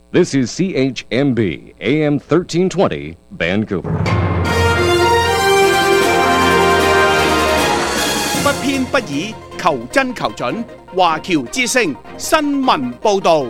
This is CHMB AM 1320 Vancouver. 不偏不倚，求真求準。華僑之聲新聞報導。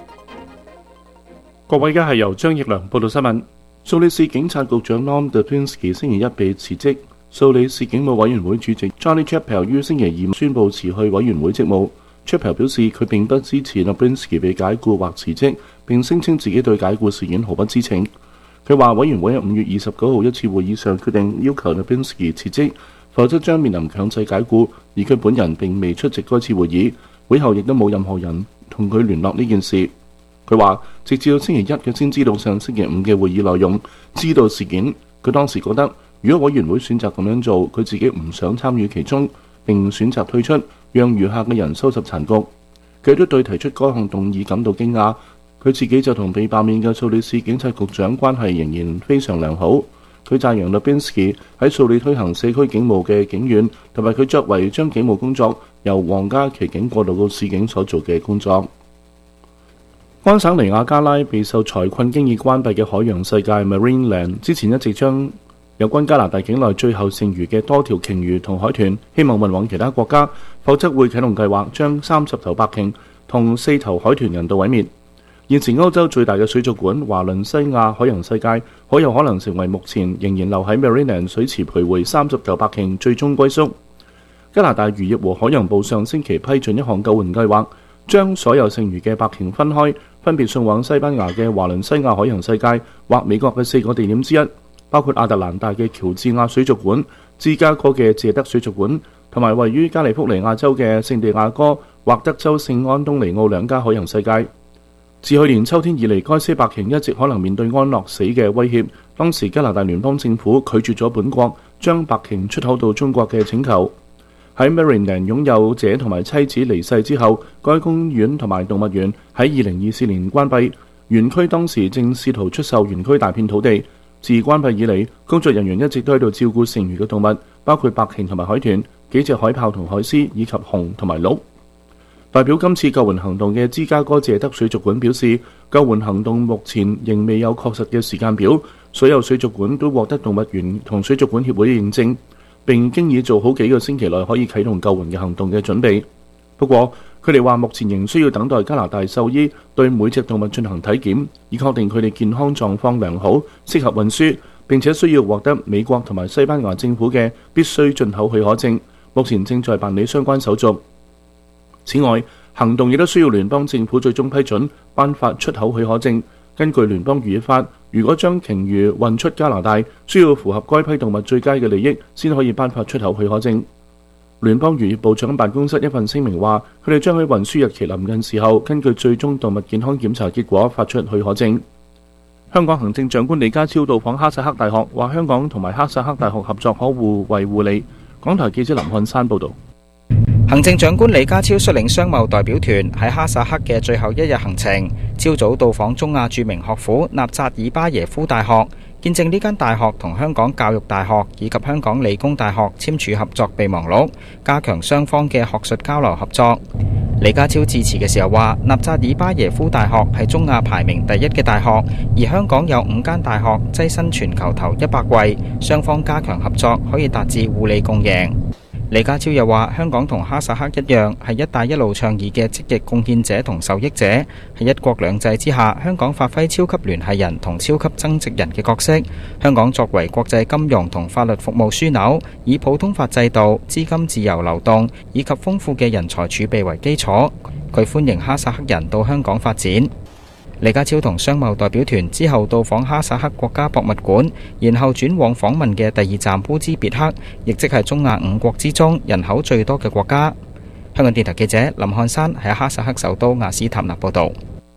各位，而家係由張奕良報道新聞。蘇黎世警察局長 Norm Lipinski 星期一被辭職。蘇黎世警務委員會主席 Johnny Chappell 於星期二宣布辭去委員會職務。Chappell 表示佢並不支持 Lipinski 被解僱或辭職，並聲稱自己對解僱事件毫不知情。佢話委員會喺5月29號一次會議上決定要求 Lipinski 辭職，否則將面臨強制解僱，而佢本人並未出席該次會議，會後亦都冇任何人同佢聯絡呢件事。佢話直至到星期一佢先知道上星期五嘅會議內容，知道事件。佢當時覺得如果委員會選擇咁樣做，佢自己唔想參與其中，並選擇退出，讓餘下嘅人收拾殘局。佢都對提出該項動議感到驚訝。佢自己就同被罷免嘅蘇黎世警察局長關係仍然非常良好。佢讚揚 Lipinski 喺蘇黎推行社區警務嘅警員，同埋佢作為將警務工作由皇家騎警過渡到市警所做嘅工作。安省尼亞加拉備受財困經已關閉嘅海洋世界 Marineland 之前一直將有關加拿大境內最後剩餘嘅多條鯨魚同海豚希望運往其他國家，否則會啟動計劃將30頭白鯨同4頭海豚人道毀滅。現時歐洲最大嘅水族館華倫西亞海洋世界好有可能成為目前仍然留喺 Marineland 水池徘徊30頭白鯨最終歸宿。加拿大漁業和海洋部上星期批准一項救援計劃，將所有剩餘嘅白鯨分開，分別送往西班牙嘅華倫西亞海洋世界或美國嘅4個地點之一，包括亞特蘭大嘅喬治亞水族館、芝加哥嘅謝德水族館，同埋位於加利福尼亞州嘅聖地亞哥或德州聖安東尼奧兩家海洋世界。自去年秋天以嚟，該些白鯨一直可能面對安樂死嘅威脅。當時加拿大聯邦政府拒絕咗本國將白鯨出口到中國嘅請求。喺 Marineland 擁有者同埋妻子離世之後，該公園同埋動物園喺2024年關閉。園區當時正試圖出售園區大片土地。自關閉以嚟，工作人員一直都喺度照顧剩餘嘅動物，包括白鯨同埋海豚、幾隻海豹同海獅以及熊同埋鹿。代表今次救援行動嘅芝加哥謝德水族館表示，救援行動目前仍未有確實嘅時間表，所有水族館都獲得動物園同水族館協會認證，並經已做好幾個星期內可以啟動救援嘅行動嘅準備。不過，佢哋話目前仍需要等待加拿大獸醫對每隻動物進行體檢，以確定佢哋健康狀況良好，適合運輸，並且需要獲得美國同埋西班牙政府嘅必須進口許可證。目前正在辦理相關手續。此外，行動亦都需要聯邦政府最終批准頒發出口許可證。根據聯邦漁業法，如果將鯨魚運出加拿大，需要符合該批動物最佳嘅利益，先可以頒發出口許可證。聯邦漁業部長辦公室一份聲明話，佢哋將喺運輸日期臨近時候，根據最終動物健康檢查結果發出許可證。香港行政長官李家超到訪哈薩克大學，話香港同埋哈薩克大學合作可互惠互利。港台記者林漢山報導。 行政長官李家超率領商貿代表團喺哈薩克嘅最後一日行程，朝早到訪中亞著名學府納扎爾巴耶夫大學，見證呢間大學同香港教育大學以及香港理工大學簽署合作備忘錄，加強雙方嘅學術交流合作。李家超致辭嘅時候話，納扎爾巴耶夫大學係中亞排名第一嘅大學，而香港有5間大學躋身全球頭100位，雙方加強合作可以達至互利共贏。李家超又話，香港同哈薩克一樣係一帶一路倡議嘅積極貢獻者同受益者，喺一國兩制之下，香港發揮超級聯繫人同超級增值人嘅角色。香港作為國際金融同法律服務樞紐，以普通法制度、資金自由流動以及豐富嘅人才儲備為基礎，佢歡迎哈薩克人到香港發展。李家超同商貿代表團之後到訪哈薩克國家博物館，然後轉往訪問嘅第2站烏茲別克，亦即係中亞5國之中人口最多嘅國家。香港電台記者林漢山喺哈薩克首都亞斯塔納報道。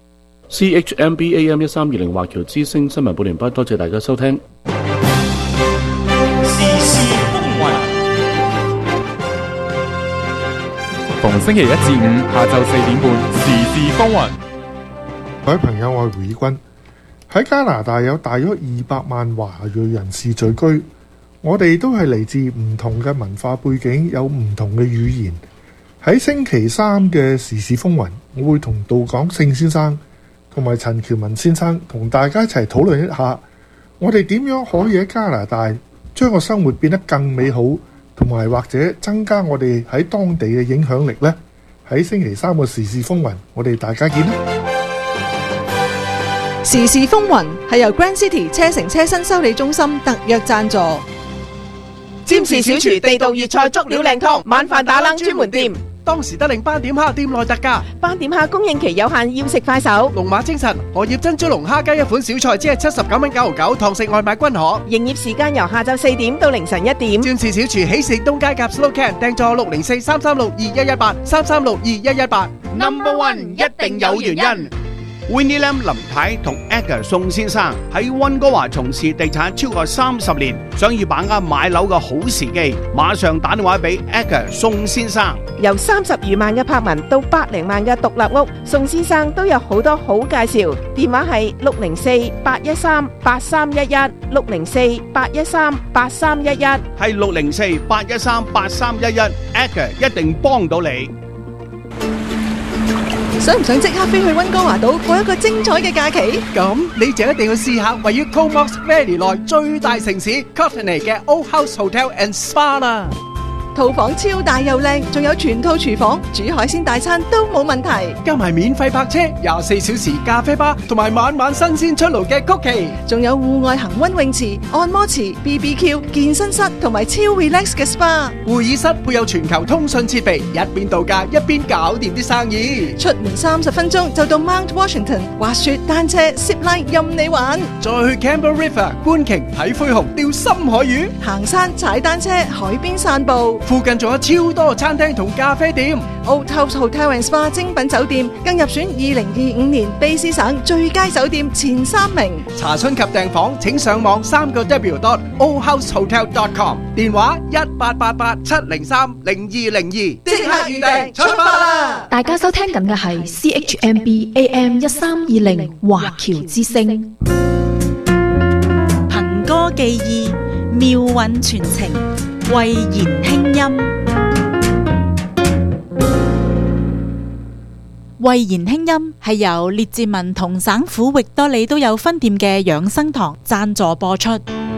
CHMB AM 1320華僑之聲新聞報完畢，多謝大家收聽。 時事風雲，逢星期一至五下晝4點半，時事風雲。 各位朋友，我係胡以軍。喺加拿大有大約200萬華裔人士聚居，我哋都係嚟自唔同嘅文化背景，有唔同嘅語言。喺星期三嘅時事風雲，我會同杜港勝先生同埋陳喬文先生同大家一齊討論一下，我哋點樣可以喺加拿大將個生活變得更美好，同埋或者增加我哋喺當地嘅影響力呢？喺星期三嘅時事風雲，我哋大家見啦！ 時事風雲係由 Grand City 車城車身修理中心特約贊助。 占士小廚地道粵菜足料靚湯，晚飯打冷專門店。 當時得令斑點蝦店內特價， 斑點蝦供應期有限，要食快手。 龍馬精神荷葉珍珠龍蝦雞一款小菜只係79蚊9毫9，堂食外賣均可。 營業時間由下晝4點到凌晨1點。 占士小廚喜事東街夾 Slow Can 訂座604-336-2118，336-2118。Number One 一定有原因。Winnie Lam 林太同 Edgar 宋先生喺溫哥華從事地產超過30年，想要把握買樓嘅好時機，馬上打電話俾 Edgar 宋先生。 由30餘萬嘅柏文到100零萬嘅獨立屋，宋先生都有好多好介紹。電話係604-813-8311 604-813-8311， 係604-813-8311。Edgar 一定幫到你。 想唔想即刻飛去溫哥華島過一個精彩嘅假期？ 咁你就一定要試下位於 Comox Valley 內最大城市 Courtenay 嘅 Old House Hotel and Spa 啦。 套房超大又靚，仲有全套廚房，煮海鮮大餐都冇問題。 加埋免費泊車、24小時咖啡吧，同埋晚晚新鮮出爐嘅曲奇， 仲有戶外恆溫泳池、按摩池、BBQ、健身室同埋超 relax 嘅 SPA。 會議室配有全球通訊設備，一邊度假一邊搞掂啲生意。 出門30分鐘就到 Mount Washington，滑雪、單車、zipline 任你玩。 再去 Campbell River 觀鯨睇灰熊、釣深海魚， 行山、踩單車、海邊散步。 附近仲有超多餐廳同咖啡店。 Old House Hotel and Spa 精品酒店更入選2025年卑詩省最佳酒店前3名。 查詢及訂房請上網3w.oldhousehotel.com， 電話1888-703-0202， 即刻預訂出發啦！ 大家收聽緊嘅係 CHMB AM 1320華僑之聲， 憑歌寄意，妙韻傳情，慧言輕音。慧言輕音係由列治文同省府域多利都有分店嘅養生堂贊助播出。